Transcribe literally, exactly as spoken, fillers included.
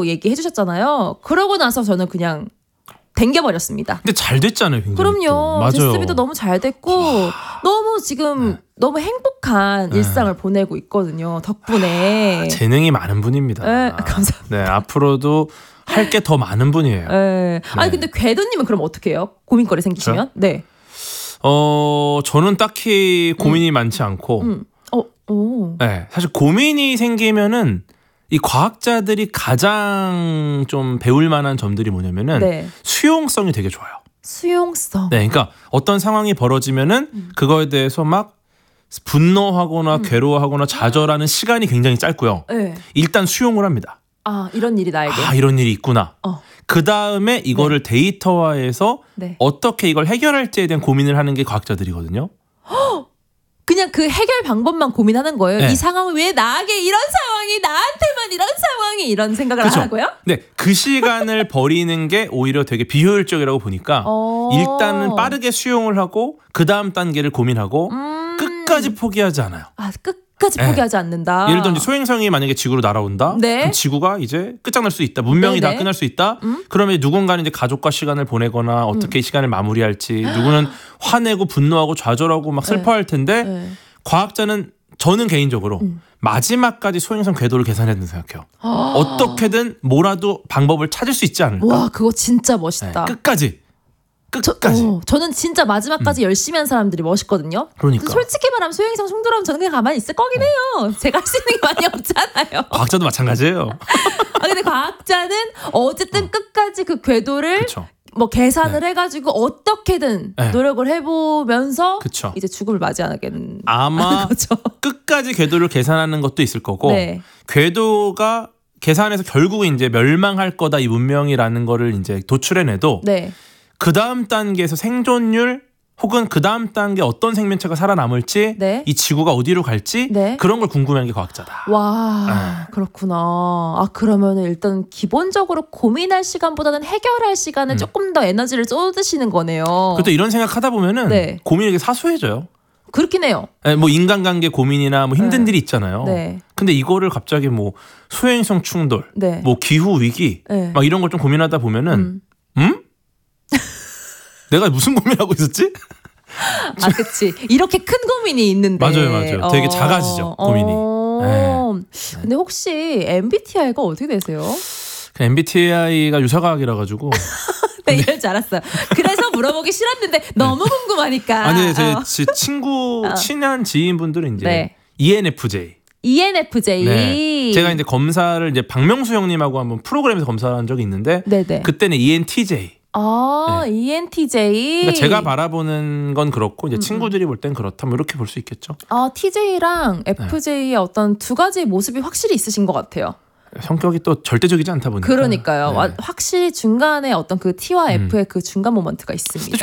된다고 얘기해 주셨잖아요. 그러고 나서 저는 그냥 댕겨버렸습니다. 근데 잘 됐잖아요. 굉장히 그럼요. 또. 맞아요. 제스비도 너무 잘 됐고 너무 지금 네. 너무 행복한 네. 일상을 보내고 있거든요. 덕분에. 아, 재능이 많은 분입니다. 네, 감사합니다. 네, 앞으로도 할 게 더 많은 분이에요. 네. 네. 아니 근데 궤도님은 그럼 어떻게 해요? 고민거리 생기시면? 저? 네. 어 저는 딱히 고민이 음. 많지 않고. 음. 어, 오. 네, 사실 고민이 생기면은 이 과학자들이 가장 좀 배울 만한 점들이 뭐냐면은 네. 수용성이 되게 좋아요. 수용성. 네, 그러니까 어떤 상황이 벌어지면은 음. 그거에 대해서 막 분노하거나 음. 괴로워하거나 좌절하는 시간이 굉장히 짧고요. 네. 일단 수용을 합니다. 아, 이런 일이 나에게. 아, 이런 일이 있구나. 어. 그 다음에 이거를 네. 데이터화해서 네. 어떻게 이걸 해결할지에 대한 고민을 하는 게 과학자들이거든요. 그냥 그 해결 방법만 고민하는 거예요. 네. 이 상황이 왜 나에게 이런 상황이 나한테만 이런 상황이 이런 생각을 그렇죠. 하고요. 네, 그 시간을 버리는 게 오히려 되게 비효율적이라고 보니까 어... 일단은 빠르게 수용을 하고 그 다음 단계를 고민하고 음... 끝까지 포기하지 않아요. 아, 끝까지 네. 포기하지 않는다. 예를 들어 이제 소행성이 만약에 지구로 날아온다. 네. 그럼 지구가 이제 끝장날 수 있다. 문명이 네네. 다 끝날 수 있다. 음? 그러면 누군가는 이제 가족과 시간을 보내거나 어떻게 음. 시간을 마무리할지 누구는 화내고 분노하고 좌절하고 막 슬퍼할 텐데 네. 과학자는 저는 개인적으로 음. 마지막까지 소행성 궤도를 계산해야 된다고 생각해요. 아. 어떻게든 뭐라도 방법을 찾을 수 있지 않을까. 와, 그거 진짜 멋있다. 네. 끝까지. 끝까지. 저, 어, 저는 진짜 마지막까지 음. 열심히 한 사람들이 멋있거든요. 그러니까. 솔직히 말하면 소행성 충돌하면 저는 그냥 가만히 있을 거긴 해요. 제가 할 수 있는 게 많이 없잖아요. 과학자도 마찬가지예요. 아, 근데 과학자는 어쨌든 어. 끝까지 그 궤도를 그쵸. 뭐 계산을 네. 해가지고 어떻게든 네. 노력을 해보면서 그쵸. 이제 죽음을 맞이하게는 아마 거죠. 끝까지 궤도를 계산하는 것도 있을 거고 네. 궤도가 계산해서 결국은 이제 멸망할 거다 이 문명이라는 거를 이제 도출해내도 네. 그 다음 단계에서 생존율 혹은 그 다음 단계 어떤 생명체가 살아남을지 네. 이 지구가 어디로 갈지 네. 그런 걸 궁금해하는 게 과학자다. 와 네. 그렇구나. 아 그러면 일단 기본적으로 고민할 시간보다는 해결할 시간에 음. 조금 더 에너지를 쏟으시는 거네요. 그것도 이런 생각하다 보면은 네. 고민이 되게 사소해져요. 그렇긴 해요. 네, 뭐 인간관계 고민이나 뭐 힘든 네. 일이 있잖아요. 네. 근데 이거를 갑자기 뭐 수행성 충돌, 네. 뭐 기후 위기 네. 막 이런 걸 좀 고민하다 보면은 음? 음? 내가 무슨 고민하고 있었지? 아, 그치. 이렇게 큰 고민이 있는데. 맞아요, 맞아요. 되게 어... 작아지죠, 고민이. 어... 네. 근데 혹시 엠비티아이가 어떻게 되세요? 엠비티아이가 유사과학이라 가지고. 네, 이럴 줄 알았어요. 그래서 물어보기 싫었는데 너무 네. 궁금하니까. 아니, 제, 어. 제 친구, 어. 친한 지인분들은 이제 네. 이엔에프제이. 이엔에프제이. 네. 제가 이제 검사를 이제 박명수 형님하고 한번 프로그램에서 검사한 적이 있는데 네네. 그때는 이엔티제이. 아, 네. 이엔티제이. 그러니까 제가 바라보는 건 그렇고 이제 친구들이 볼 땐 그렇다. 뭐 이렇게 볼 수 있겠죠. 아, 티제이랑 에프제이의 네. 어떤 두 가지의 모습이 확실히 있으신 것 같아요. 성격이 또 절대적이지 않다 보니까. 그러니까요. 네. 확실히 중간에 어떤 그 T와 F의 음. 그 중간 모먼트가 있습니다.